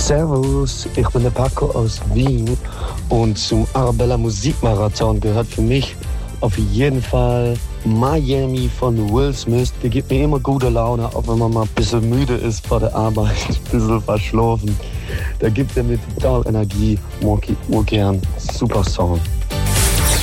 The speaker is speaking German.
Servus, ich bin der Paco aus Wien und zum Arabella Musikmarathon gehört für mich auf jeden Fall Miami von Will Smith. Der gibt mir immer gute Laune, auch wenn man mal ein bisschen müde ist vor der Arbeit, ein bisschen verschlafen. Da gibt er mir total Energie, mag ich urgern. Super Song.